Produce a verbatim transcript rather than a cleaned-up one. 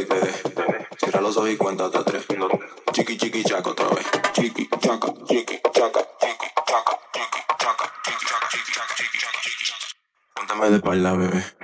y te dé. Cierra los ojos y cuéntate tres. Chiqui, chiqui, chaca otra vez. Chiqui, chaca, chiqui, chaca, chiqui, chaca, chiqui, chaca, chiqui, chaca, chiqui, chaca, chiqui, chaca, chiqui, chaca. Cuéntame de baila, bebé.